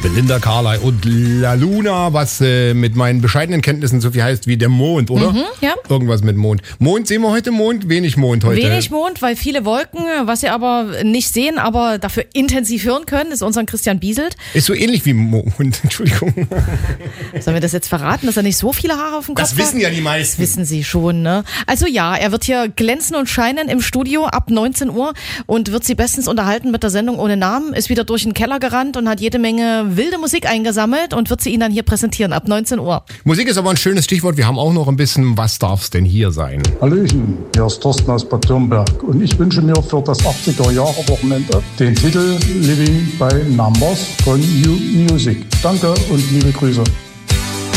Belinda Carlisle und La Luna, was mit meinen bescheidenen Kenntnissen so viel heißt wie der Mond, oder? Ja. Irgendwas mit Mond. Mond, sehen wir heute Mond? Wenig Mond heute. Wenig Mond, weil viele Wolken, was Sie aber nicht sehen, aber dafür intensiv hören können, ist unseren Christian Bieselt. Ist so ähnlich wie Mond, Entschuldigung. Sollen wir das jetzt verraten, dass er nicht so viele Haare auf dem Kopf hat? Das wissen ja die meisten. Das wissen Sie schon, ne? Also ja, er wird hier glänzen und scheinen im Studio ab 19 Uhr und wird Sie bestens unterhalten mit der Sendung ohne Namen, ist wieder durch den Keller gerannt und hat jede Menge wilde Musik eingesammelt und wird sie Ihnen dann hier präsentieren ab 19 Uhr. Musik ist aber ein schönes Stichwort. Wir haben auch noch ein bisschen, was darf's denn hier sein? Hallöchen, hier ist Thorsten aus Bad Dürnberg und ich wünsche mir für das 80er-Jahre-Wochenende den Titel Living by Numbers von New Music. Danke und liebe Grüße.